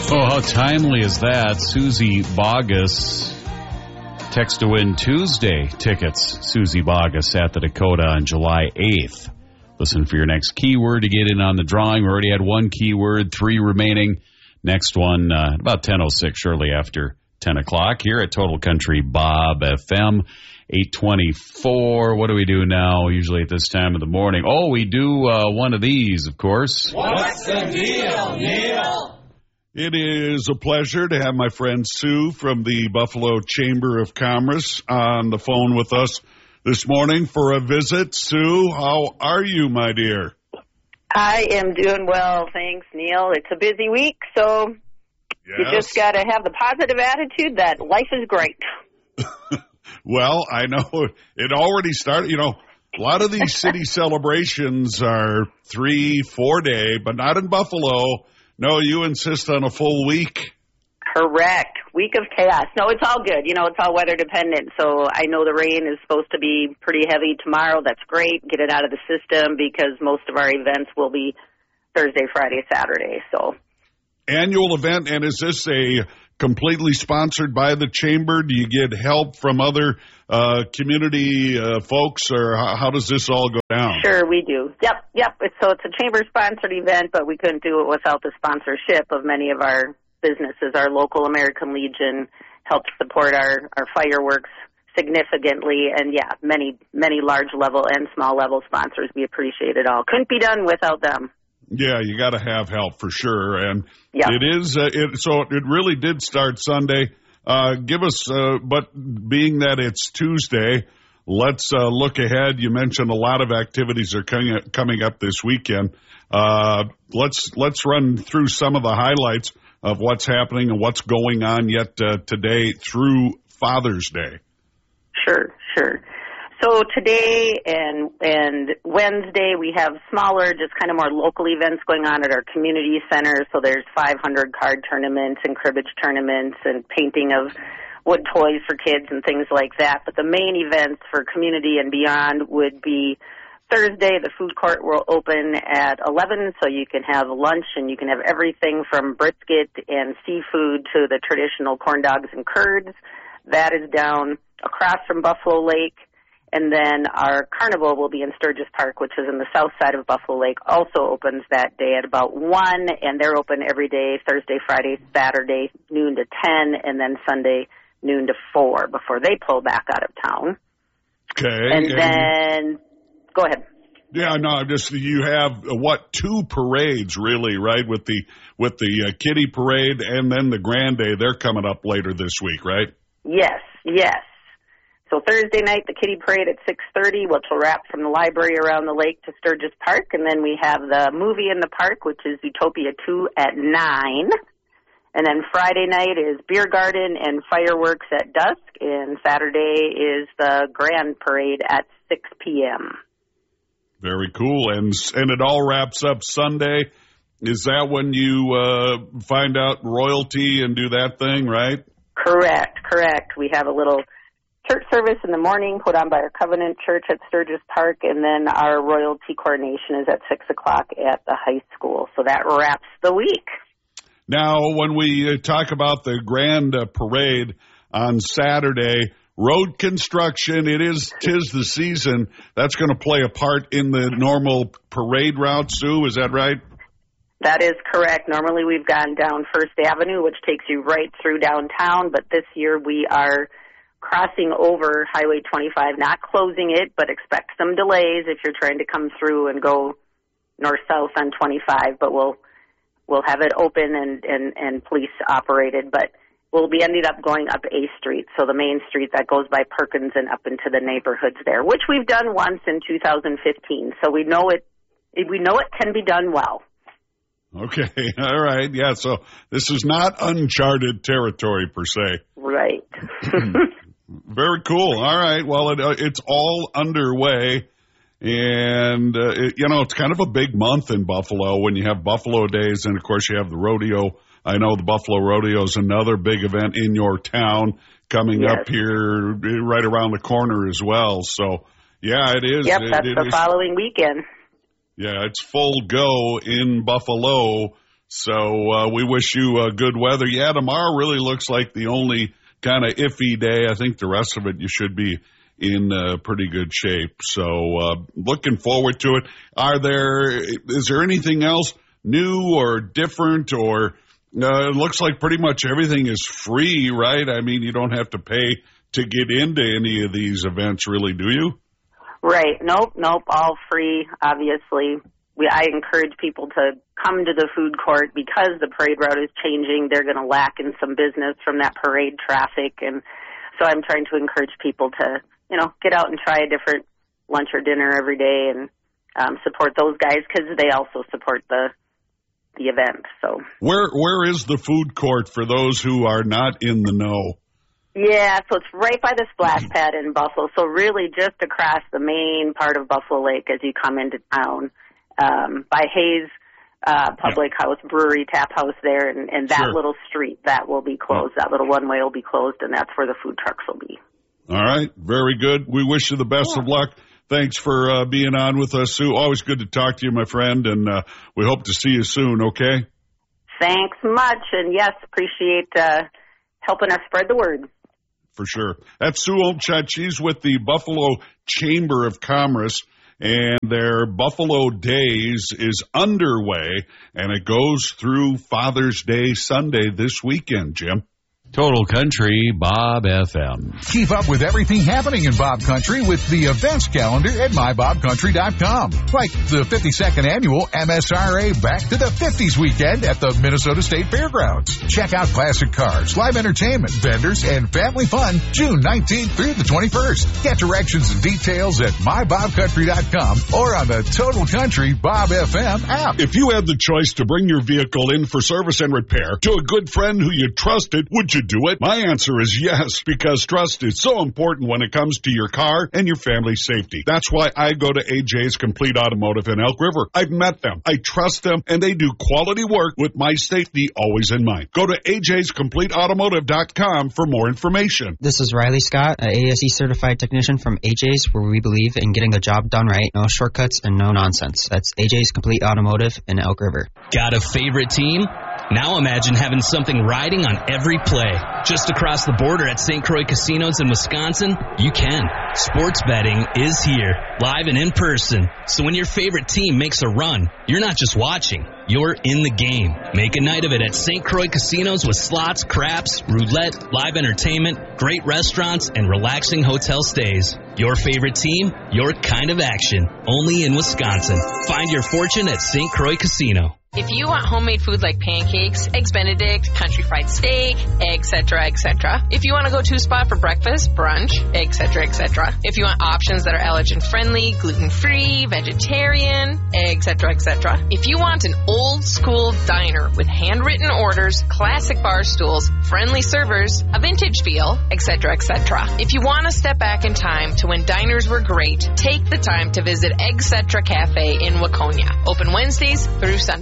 Oh, how timely is that? Susie Bogus. Text to win Tuesday tickets. Susie Bogus at the Dakota on July 8th. Listen for your next keyword to get in on the drawing. We already had one keyword, 3 remaining. Next one about 10:06, shortly after 10 o'clock here at Total Country Bob FM. 8:24. What do we do now, usually at this time of the morning? Oh, we do one of these, of course. What's the deal, Neil? It is a pleasure to have my friend Sue from the Buffalo Chamber of Commerce on the phone with us this morning for a visit. Sue, how are you, my dear? I am doing well, thanks, Neil. It's a busy week, so you just got to have the positive attitude that life is great. Well, I know it already started. You know, a lot of these city celebrations are 3-4 day, but not in Buffalo. No, you insist on a full week. Correct. Week of chaos. No, it's all good. You know, it's all weather dependent. So I know the rain is supposed to be pretty heavy tomorrow. That's great. Get it out of the system because most of our events will be Thursday, Friday, Saturday. So annual event, and is this a completely sponsored by the Chamber? Do you get help from other community folks, or how does this all go down? Sure, we do. Yep. So it's a Chamber-sponsored event, but we couldn't do it without the sponsorship of many of our businesses. Our local American Legion helps support our fireworks significantly, and many large level and small level sponsors. We appreciate it all. Couldn't be done without them. Yeah, you got to have help for sure, and it is. So it really did start Sunday. Give us, but being that it's Tuesday, let's look ahead. You mentioned a lot of activities are coming up this weekend. Let's run through some of the highlights of what's happening and what's going on yet today through Father's Day. Sure. So today and Wednesday we have smaller, just kind of more local events going on at our community center. So there's 500 card tournaments and cribbage tournaments and painting of wood toys for kids and things like that. But the main events for community and beyond would be Thursday. The food court will open at 11, so you can have lunch and you can have everything from brisket and seafood to the traditional corn dogs and curds. That is down across from Buffalo Lake. And then our carnival will be in Sturgis Park, which is in the south side of Buffalo Lake, also opens that day at about 1, and they're open every day, Thursday, Friday, Saturday, noon to 10, and then Sunday, noon to 4, before they pull back out of town. Okay. And then, go ahead. Yeah, no, you have, 2 parades, really, right, with the kiddie parade and then the Grand Day. They're coming up later this week, right? Yes. So Thursday night, the kiddie parade at 6:30, which will wrap from the library around the lake to Sturgis Park. And then we have the movie in the park, which is Zootopia 2 at 9. And then Friday night is beer garden and fireworks at dusk. And Saturday is the grand parade at 6 p.m. Very cool. And it all wraps up Sunday. Is that when you find out royalty and do that thing, right? Correct. We have a little church service in the morning put on by our Covenant Church at Sturgis Park, and then our royalty coronation is at 6 o'clock at the high school. So that wraps the week. Now, when we talk about the grand parade on Saturday, road construction, tis the season. That's going to play a part in the normal parade route, Sue, is that right? That is correct. Normally we've gone down First Avenue, which takes you right through downtown, but this year we are crossing over Highway 25, not closing it, but expect some delays if you're trying to come through and go north-south on 25, but we'll have it open and police operated, but we'll be ended up going up A Street, so the main street that goes by Perkins and up into the neighborhoods there, which we've done once in 2015, so we know it can be done well. Okay, all right, yeah, so this is not uncharted territory per se. Right. Very cool. All right. Well, it's all underway, and it's kind of a big month in Buffalo when you have Buffalo Days, and of course you have the rodeo. I know the Buffalo Rodeo is another big event in your town coming up here right around the corner as well. So, yeah, it is. Yep, that's the following weekend. Yeah, it's full go in Buffalo So we wish you good weather. Yeah, tomorrow really looks like the only kind of iffy day. I think the rest of it you should be in pretty good shape. So looking forward to it. Is there anything else new or different, or it looks like pretty much everything is free, right? I mean, you don't have to pay to get into any of these events, really, do you? Right. Nope, all free, obviously. I encourage people to come to the food court because the parade route is changing. They're going to lack in some business from that parade traffic, and so I'm trying to encourage people to, get out and try a different lunch or dinner every day and support those guys because they also support the event. So where is the food court for those who are not in the know? Yeah, so it's right by the splash pad in Buffalo. So really just across the main part of Buffalo Lake as you come into town, by Hayes Public House, Brewery, Tap House there, and that little street, that will be closed. That little one-way will be closed, and that's where the food trucks will be. All right, very good. We wish you the best of luck. Thanks for being on with us, Sue. Always good to talk to you, my friend, and we hope to see you soon, okay? Thanks much, and yes, appreciate helping us spread the word. For sure. That's Sue Olmshut. She's with the Buffalo Chamber of Commerce, and their Buffalo Days is underway, and it goes through Father's Day Sunday this weekend, Jim. Total Country, Bob FM. Keep up with everything happening in Bob Country with the events calendar at mybobcountry.com. Like the 52nd annual MSRA Back to the 50s weekend at the Minnesota State Fairgrounds. Check out classic cars, live entertainment, vendors, and family fun June 19th through the 21st. Get directions and details at mybobcountry.com or on the Total Country Bob FM app. If you had the choice to bring your vehicle in for service and repair to a good friend who you trusted, would you do it? My answer is yes, because trust is so important when it comes to your car and your family's safety. That's why I go to AJ's Complete Automotive in Elk River. I've met them, I trust them, and they do quality work with my safety always in mind. Go to ajscompleteautomotive.com for more information. This is Riley Scott, an ASE certified technician from AJ's, where we believe in getting the job done right. No shortcuts and no nonsense. That's AJ's Complete Automotive in Elk River. Got a favorite team? Now imagine having something riding on every play. Just across the border at St. Croix Casinos in Wisconsin, you can. Sports betting is here, live and in person. So when your favorite team makes a run, you're not just watching, you're in the game. Make a night of it at St. Croix Casinos with slots, craps, roulette, live entertainment, great restaurants, and relaxing hotel stays. Your favorite team, your kind of action. Only in Wisconsin. Find your fortune at St. Croix Casino. If you want homemade food like pancakes, Eggs Benedict, country fried steak, etc., etc. If you want to go to a spot for breakfast, brunch, etc., etc. If you want options that are allergen-friendly, gluten-free, vegetarian, etc., etc. If you want an old-school diner with handwritten orders, classic bar stools, friendly servers, a vintage feel, etc., etc. If you want to step back in time to when diners were great, take the time to visit Etc. Cafe in Waconia. Open Wednesdays through Sunday.